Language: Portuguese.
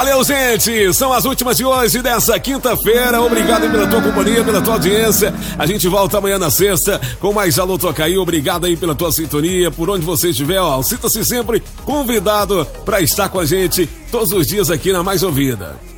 Valeu, gente! São as últimas de hoje, dessa quinta-feira. Obrigado pela tua companhia, pela tua audiência. A gente volta amanhã na sexta com mais Alô Toca Aí. Obrigado aí pela tua sintonia, por onde você estiver. Ó, sinta-se sempre convidado para estar com a gente todos os dias aqui na Mais Ouvida.